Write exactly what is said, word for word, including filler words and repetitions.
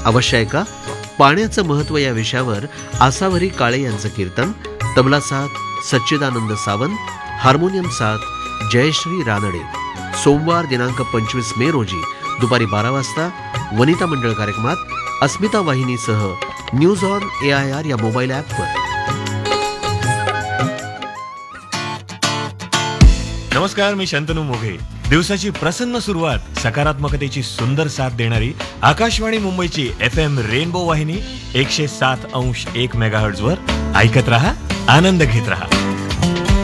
अवश्य ऐका. पाण्याचं महत्व या विषयावर आसावरी काळे यांचं कीर्तन. तबला साथ सच्चिदानंद सावंत, हार्मोनियम साथ जयश्री रानडे. सोमवार दिनांक पंचवीस मे रोजी दुपारी बारा वाजता वनिता मंडळ कार्यक्रमात अस्मिता वाहिनीसह news on A I R या मोबाईल ॲपवर. नमस्कार, मी शंतनू मोघे. दिवसाची प्रसन्न सुरुवात सकारात्मकतेची सुंदर साथ देणारी आकाशवाणी मुंबईची एफ एम रेनबो वाहिनी एकशे सात अंश एक मेगाहर्ट्झ वर ऐकत रहा, आनंद घेत रहा.